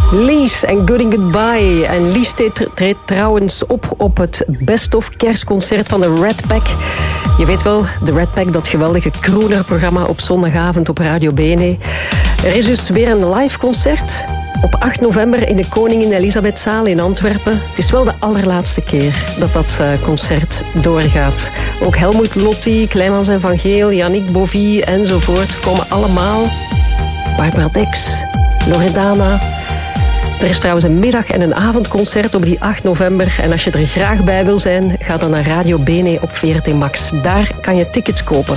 Lies en Gooding Goodbye. En Lies treedt trouwens op het Best of Kerstconcert van de Red Pack. Je weet wel, de Red Pack, dat geweldige crooner-programma op zondagavond op Radio BNE. Er is dus weer een live concert op 8 november in de Koningin Elisabethzaal in Antwerpen. Het is wel de allerlaatste keer dat concert doorgaat. Ook Helmoet Lotti, Kleimans en Van Geel, Yannick Bovie enzovoort komen allemaal. Barbara Dex, Loredana. Er is trouwens een middag- en een avondconcert op die 8 november. En als je er graag bij wil zijn, ga dan naar Radio BNE op VRT Max. Daar kan je tickets kopen.